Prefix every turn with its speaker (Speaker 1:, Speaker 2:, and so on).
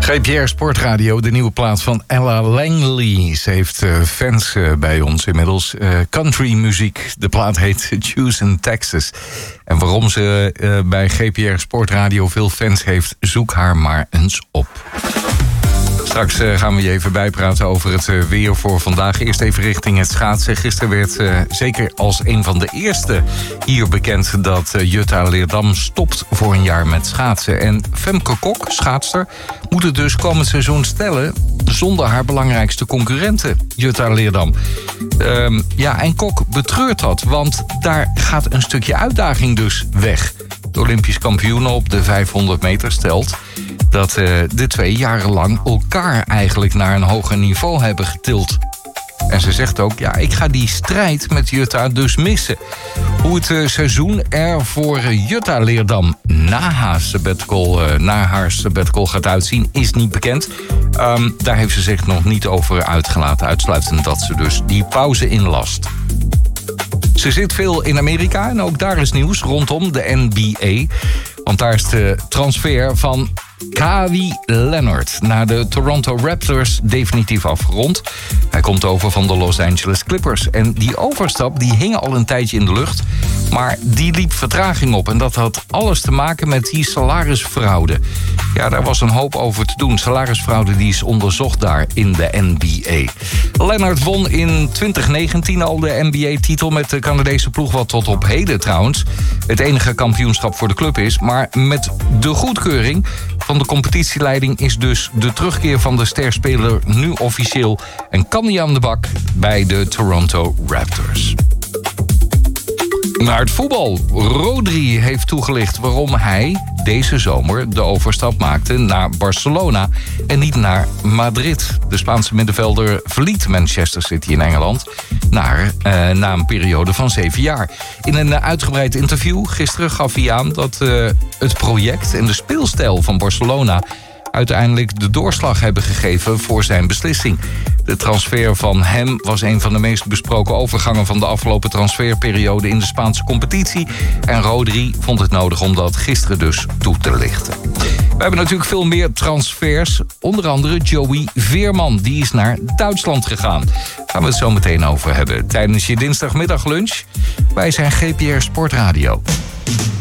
Speaker 1: GPR Sportradio, de nieuwe plaat van Ella Langley. Ze heeft fans bij ons inmiddels. Countrymuziek. De plaat heet Choose in Texas. En waarom ze bij GPR Sportradio veel fans heeft, zoek haar maar eens op. Straks gaan we je even bijpraten over het weer voor vandaag. Eerst even richting het schaatsen. Gisteren werd zeker als een van de eerste hier bekend dat Jutta Leerdam stopt voor een jaar met schaatsen. En Femke Kok, schaatster, moet het dus komend seizoen stellen zonder haar belangrijkste concurrente, Jutta Leerdam. En Kok betreurt dat, want daar gaat een stukje uitdaging dus weg. De Olympisch kampioen op de 500 meter stelt dat de twee jarenlang elkaar eigenlijk naar een hoger niveau hebben getild. En ze zegt ook, ik ga die strijd met Jutta dus missen. Hoe het seizoen er voor Jutta Leerdam na haar sabbatical gaat uitzien, is niet bekend. Daar heeft ze zich nog niet over uitgelaten. Uitsluitend dat ze dus die pauze inlast. Ze zit veel in Amerika en ook daar is nieuws rondom de NBA. Want daar is de transfer van Kawhi Leonard naar de Toronto Raptors definitief afgerond. Hij komt over van de Los Angeles Clippers. En die overstap die hing al een tijdje in de lucht. Maar die liep vertraging op. En dat had alles te maken met die salarisfraude. Ja, daar was een hoop over te doen. Salarisfraude die is onderzocht daar in de NBA. Leonard won in 2019 al de NBA-titel met de Canadese ploeg, wat tot op heden trouwens het enige kampioenschap voor de club is. Maar met de goedkeuring van de competitieleiding is dus de terugkeer van de sterspeler nu officieel en kan hij aan de bak bij de Toronto Raptors. Naar het voetbal. Rodri heeft toegelicht waarom hij deze zomer de overstap maakte naar Barcelona en niet naar Madrid. De Spaanse middenvelder verliet Manchester City in Engeland na een periode van 7 jaar. In een uitgebreid interview gisteren gaf hij aan dat het project en de speelstijl van Barcelona uiteindelijk de doorslag hebben gegeven voor zijn beslissing. De transfer van hem was een van de meest besproken overgangen van de afgelopen transferperiode in de Spaanse competitie. En Rodri vond het nodig om dat gisteren dus toe te lichten. We hebben natuurlijk veel meer transfers. Onder andere Joey Veerman, die is naar Duitsland gegaan. Daar gaan we het zo meteen over hebben tijdens je dinsdagmiddaglunch. Wij zijn GPR Sportradio.